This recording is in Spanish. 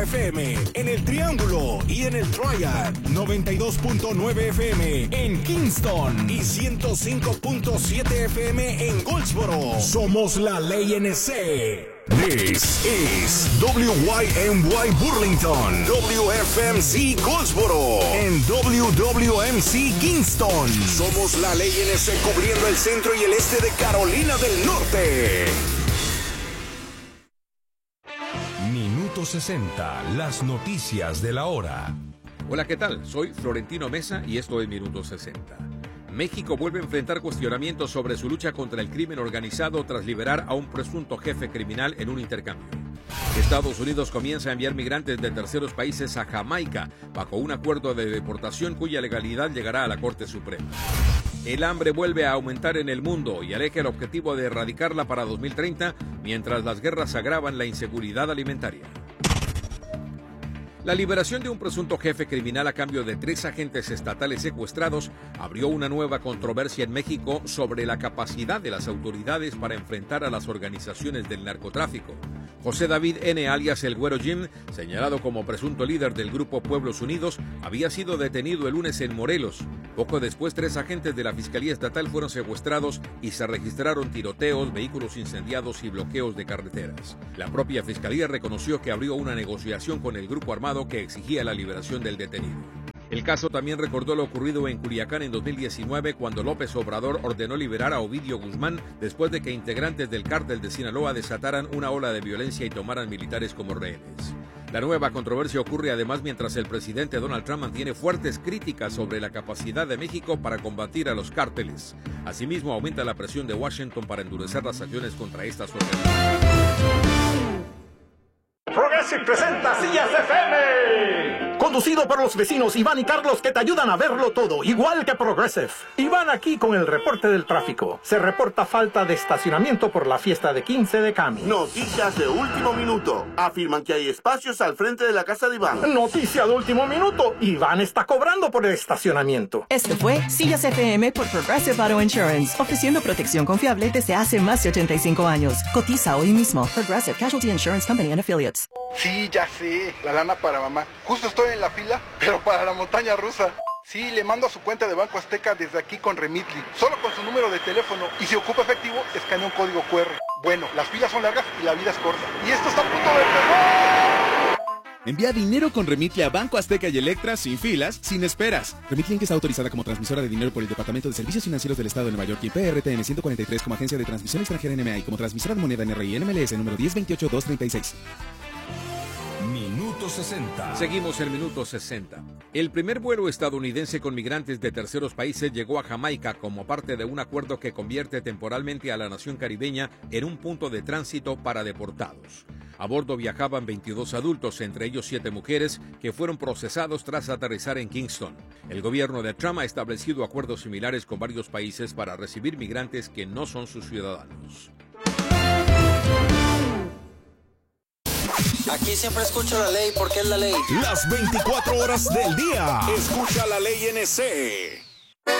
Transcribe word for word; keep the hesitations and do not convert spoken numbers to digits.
F M en el Triángulo y en el Triad, noventa y dos punto nueve F M en Kingston y ciento cinco punto siete F M en Goldsboro. Somos la Ley N C. This is W Y M Y Burlington, W F M C Goldsboro, and W W M C Kingston. Somos la Ley N C cubriendo el centro y el este de Carolina del Norte. Minuto sesenta, las noticias de la hora. Hola, ¿qué tal? Soy Florentino Mesa y esto es Minuto sesenta. México vuelve a enfrentar cuestionamientos sobre su lucha contra el crimen organizado tras liberar a un presunto jefe criminal en un intercambio. Estados Unidos comienza a enviar migrantes de terceros países a Jamaica bajo un acuerdo de deportación cuya legalidad llegará a la Corte Suprema. El hambre vuelve a aumentar en el mundo y aleja el objetivo de erradicarla para dos mil treinta, mientras las guerras agravan la inseguridad alimentaria. La liberación de un presunto jefe criminal a cambio de tres agentes estatales secuestrados abrió una nueva controversia en México sobre la capacidad de las autoridades para enfrentar a las organizaciones del narcotráfico. José David N., alias El Güero Jim, señalado como presunto líder del grupo Pueblos Unidos, había sido detenido el lunes en Morelos. Poco después, tres agentes de la Fiscalía Estatal fueron secuestrados y se registraron tiroteos, vehículos incendiados y bloqueos de carreteras. La propia Fiscalía reconoció que abrió una negociación con el grupo armado que exigía la liberación del detenido. El caso también recordó lo ocurrido en Culiacán en dos mil diecinueve, cuando López Obrador ordenó liberar a Ovidio Guzmán después de que integrantes del cártel de Sinaloa desataran una ola de violencia y tomaran militares como rehenes. La nueva controversia ocurre además mientras el presidente Donald Trump mantiene fuertes críticas sobre la capacidad de México para combatir a los cárteles. Asimismo, aumenta la presión de Washington para endurecer las acciones contra estas organizaciones. Progressive presenta Sillas F M. Conducido por los vecinos Iván y Carlos, que te ayudan a verlo todo, igual que Progressive. Iván aquí con el reporte del tráfico. Se reporta falta de estacionamiento por la fiesta de quince de Cami. Noticias de último minuto. Afirman que hay espacios al frente de la casa de Iván. Noticia de último minuto. Iván está cobrando por el estacionamiento. Esto fue Sillas F M por Progressive Auto Insurance, ofreciendo protección confiable desde hace más de ochenta y cinco años. Cotiza hoy mismo. Progressive Casualty Insurance Company and Affiliates. Sí, ya sé, la lana para mamá. Justo estoy en la fila, pero para la montaña rusa. Sí, le mando a su cuenta de Banco Azteca desde aquí con Remitly, solo con su número de teléfono, y si ocupa efectivo, escanea un código cu erre. Bueno, las filas son largas y la vida es corta. ¡Y esto está a punto de pegar! Envía dinero con Remitly a Banco Azteca y Electra sin filas, sin esperas. Remitly está autorizada como transmisora de dinero por el Departamento de Servicios Financieros del Estado de Nueva York y P R T N ciento cuarenta y tres como agencia de transmisión extranjera N M A y como transmisora de moneda N R I N M L S número diez veintiocho dos treinta y seis. Minuto sesenta. Seguimos el Minuto sesenta. El primer vuelo estadounidense con migrantes de terceros países llegó a Jamaica como parte de un acuerdo que convierte temporalmente a la nación caribeña en un punto de tránsito para deportados. A bordo viajaban veintidós adultos, entre ellos siete mujeres, que fueron procesados tras aterrizar en Kingston. El gobierno de Trump ha establecido acuerdos similares con varios países para recibir migrantes que no son sus ciudadanos. Aquí siempre escucho la ley porque es la ley. Las veinticuatro horas del día. Escucha la Ley N C.